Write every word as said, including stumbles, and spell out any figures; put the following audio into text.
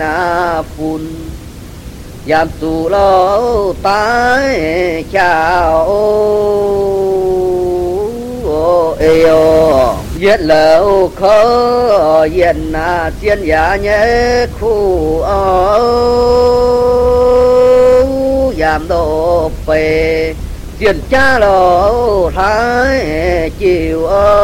na phun giảm tù lo tái chào eo giết lỡ khó yên na chiến giả nhé khu giảm độ về chiến cha lo thái chiều